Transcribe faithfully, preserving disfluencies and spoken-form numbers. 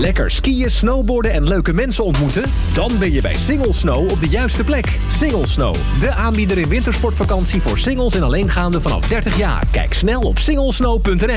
Lekker skiën, snowboarden en leuke mensen ontmoeten? Dan ben je bij Single Snow op de juiste plek. Single Snow, de aanbieder in wintersportvakantie voor singles en alleengaanden vanaf dertig jaar. Kijk snel op singlesnow punt n l.